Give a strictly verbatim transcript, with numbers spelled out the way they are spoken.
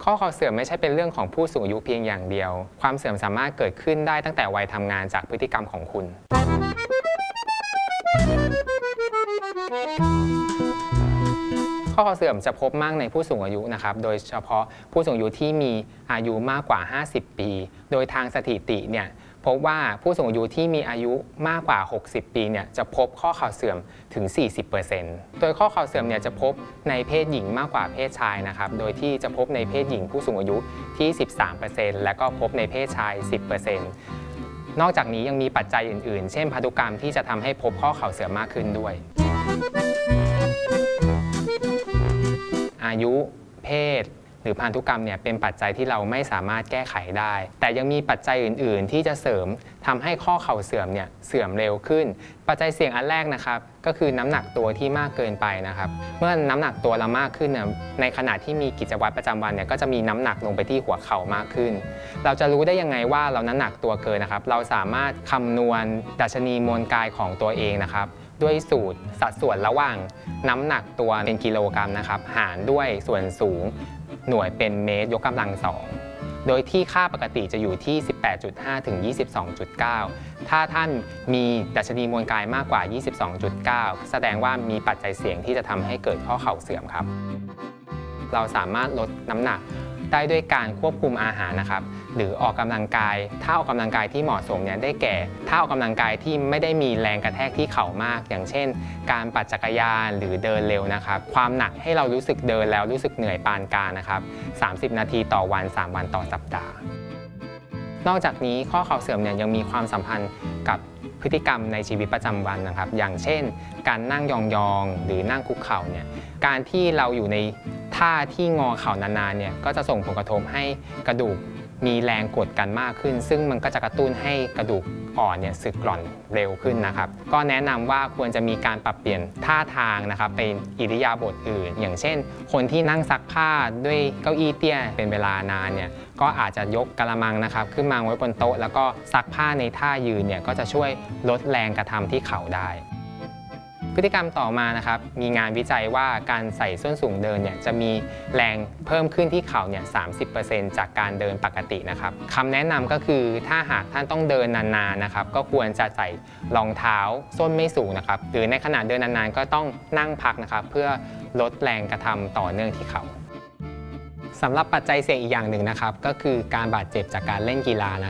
ข้อเข่าเสื่อมไม่ใช่เป็นเรื่องของผู้สูงอายุเพียงอย่างเดียวความเสื่อมสามารถเกิดขึ้นได้ตั้งแต่วัยทำงานจากพฤติกรรมของคุณข้อเข่าเสื่อมจะพบมากในผู้สูงอายุนะครับโดยเฉพาะผู้สูงอายุที่มีอายุมากกว่าห้าสิบปีโดยทางสถิติเนี่ยพบว่าผู้สูงอายุที่มีอายุมากกว่าหกสิบปีเนี่ยจะพบข้อเข่าเสื่อมถึง สี่สิบเปอร์เซ็นต์ โดยข้อเข่าเสื่อมเนี่ยจะพบในเพศหญิงมากกว่าเพศชายนะครับโดยที่จะพบในเพศหญิงผู้สูงอายุที่ สิบสามเปอร์เซ็นต์ และก็พบในเพศชาย สิบเปอร์เซ็นต์ นอกจากนี้ยังมีปัจจัยอื่นๆเช่นพันธุกรรมที่จะทำให้พบข้อเข่าเสื่อมมากขึ้นด้วยอายุเพศหรือพันธุกรรมเนี่ยเป็นปัจจัยที่เราไม่สามารถแก้ไขได้แต่ยังมีปัจจัยอื่นๆที่จะเสริมทำให้ข้อเข่าเสื่อมเนี่ยเสื่อมเร็วขึ้นปัจจัยเสี่ยงอันแรกนะครับก็คือน้ำหนักตัวที่มากเกินไปนะครับเมื่อน้ำหนักตัวเรามากขึ้นเนี่ยในขณะที่มีกิจวัตรประจำวันเนี่ยก็จะมีน้ำหนักลงไปที่หัวเข่ามากขึ้นเราจะรู้ได้ยังไงว่าเราน้ำหนักตัวเกินนะครับเราสามารถคำนวณดัชนีมวลกายของตัวเองนะครับด้วยสูตรสัดส่วนระหว่างน้ำหนักตัวเป็นกิโลกรัมนะครับหารด้วยส่วนสูงหน่วยเป็นเมตรยกกำลังสองโดยที่ค่าปกติจะอยู่ที่ สิบแปดจุดห้า ถึง ยี่สิบสองจุดเก้า ถ้าท่านมีดัชนีมวลกายมากกว่า ยี่สิบสองจุดเก้า แสดงว่ามีปัจจัยเสี่ยงที่จะทำให้เกิดข้อเข่าเสื่อมครับเราสามารถลดน้ำหนักได้ด้วยการควบคุมอาหารนะครับหรือออกกำลังกายถ้าออกกำลังกายที่เหมาะสมเนี่ยได้แก่ถ้าออกกำลังกายที่ไม่ได้มีแรงกระแทกที่เข่ามากอย่างเช่นการปั่นจักรยานหรือเดินเร็วนะครับความหนักให้เรารู้สึกเดินแล้วรู้สึกเหนื่อยปานกลางนะครับสามสิบนาทีต่อวันสามวันต่อสัปดาห์นอกจากนี้ข้อเข่าเสื่อมเนี่ยยังมีความสัมพันธ์กับพฤติกรรมในชีวิตประจำวันนะครับอย่างเช่นการนั่งยองๆหรือนั่งคุกเข่าเนี่ยการที่เราอยู่ในท่าที่งอเข่านานๆเนี่ยก็จะส่งผลกระทบให้กระดูกมีแรงกดกันมากขึ้นซึ่งมันก็จะกระตุ้นให้กระดูกอ่อนเนี่ยสึกกร่อนเร็วขึ้นนะครับก็แนะนำว่าควรจะมีการปรับเปลี่ยนท่าทางนะครับเป็นอิริยาบถอื่นอย่างเช่นคนที่นั่งซักผ้าด้วยเก้าอี้เตี้ยเป็นเวลานานเนี่ยก็อาจจะยกกระมังนะครับขึ้นมาไว้บนโต๊ะแล้วก็ซักผ้าในท่ายืนเนี่ยก็จะช่วยลดแรงกระทำที่เข่าได้พฤติกรรมต่อมานะครับมีงานวิจัยว่าการใส่ส้นสูงเดินเนี่ยจะมีแรงเพิ่มขึ้นที่เข่าเนี่ย สามสิบเปอร์เซ็นต์ จากการเดินปกตินะครับคำแนะนำก็คือถ้าหากท่านต้องเดินนานๆนะครับก็ควรจะใส่รองเท้าส้นไม่สูงนะครับหรือในขณะเดินนานๆก็ต้องนั่งพักนะครับเพื่อลดแรงกระทำต่อเนื่องที่เข่าสำหรับปัจจัยเสี่ยงอีกอย่างหนึ่งนะครับก็คือการบาดเจ็บจากการเล่นกีฬานะ